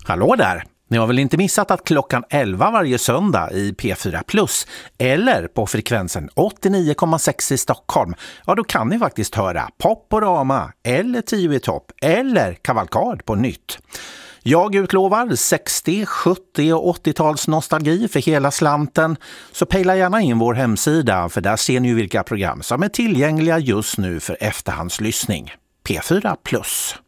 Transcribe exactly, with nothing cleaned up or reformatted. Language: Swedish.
Hallå där! Ni har väl inte missat att klockan elva varje söndag i P fyra Plus eller på frekvensen åttionio komma sex i Stockholm, ja då kan ni faktiskt höra Poporama eller Tio i topp eller Kavalkad på nytt. Jag utlovar sextio, sjuttio och åttio-tals nostalgi för hela slanten, så pejla gärna in vår hemsida för där ser ni vilka program som är tillgängliga just nu för efterhandslyssning. P fyra Plus.